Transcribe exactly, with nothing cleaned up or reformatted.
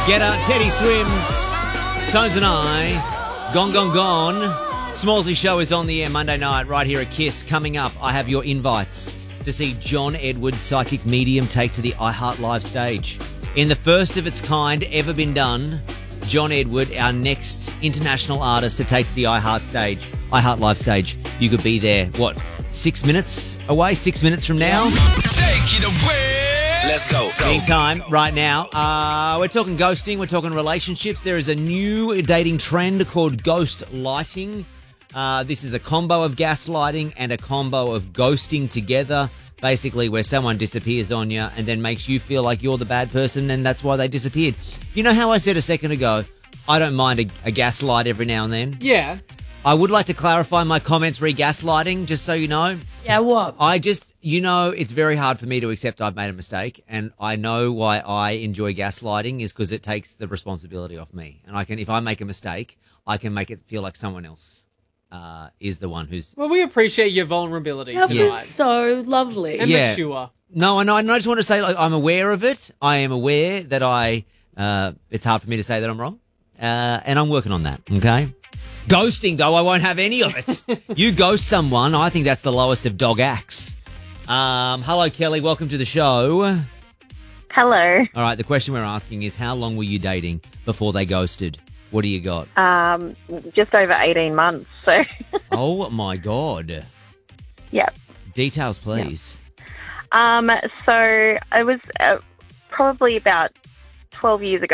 Get Up, Teddy Swims, Tones and I, Gone, Gone, Gone. Smallsy Show is on the air Monday night right here at KISS. Coming up, I have your invites to see John Edward, psychic medium, take to the iHeart Live stage. In the first of its kind ever been done, John Edward, our next international artist to take to the iHeart stage, iHeart Live stage. You could be there, what, six minutes away, six minutes from now? Take it away. Let's go. go. Anytime, right now. Uh, we're talking ghosting, we're talking relationships. There is a new dating trend called ghost lighting. Uh, this is a combo of gaslighting and a combo of ghosting together. Basically, where someone disappears on you and then makes you feel like you're the bad person and that's why they disappeared. You know how I said a second ago, I don't mind a, a gaslight every now and then? Yeah. I would like to clarify my comments re gaslighting, just so you know. Yeah, what? I just, you know, it's very hard for me to accept I've made a mistake, and I know why I enjoy gaslighting is because it takes the responsibility off me. And I can, if I make a mistake, I can make it feel like someone else uh, is the one who's... Well, we appreciate your vulnerability That tonight. was so lovely. And Yeah. mature. No, I know. I just want to say, like, I'm aware of it. I am aware that I. Uh, it's hard for me to say that I'm wrong, uh, and I'm working on that. Okay. Ghosting, though, I won't have any of it. You ghost someone, I think that's the lowest of dog acts. Um, hello, Kelly. Welcome to the show. Hello. All right. The question we're asking is, how long were you dating before they ghosted? What do you got? Um, just over eighteen months. So, Oh my God. yeah. Details, please. Um, so it was uh, probably about twelve years ago.